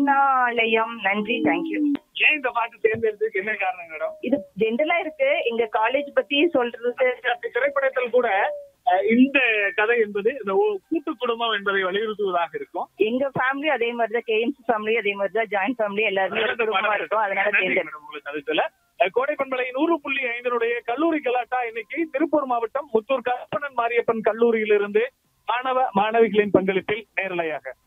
சரணாலயம். நன்றி, தேங்க்யூ. ஏன் இந்த பாட்டு தேர்ந்தெடுத்ததுக்கு என்ன காரணம் மேடம்? இது ஜென்ரலா இருக்கு, எங்க காலேஜ் பத்தி சொல்றது. திரைப்படத்தில் கூட இந்த கதை என்பது இந்த கூட்டு குடும்பம் என்பதை வலியுறுத்துவதாக இருக்கும். எங்க ஃபேமிலி அதே மாதிரிதான், கேஎம்சி ஃபேமிலி அதே மாதிரிதான், ஜாயிண்ட் ஃபேமிலி எல்லாருமே ஒரு குடும்பமா இருக்கும். அதனால தேர்ந்தெடுக்கும். கோடை பண்பலை 100.5 கல்லூரி கலாட்டா இன்னைக்கு திருப்பூர் மாவட்டம் முத்தூர் கருப்பணன் மாரியப்பன் கல்லூரியிலிருந்து மாணவ மாணவிகளின் பங்களிப்பில் நேரலையாக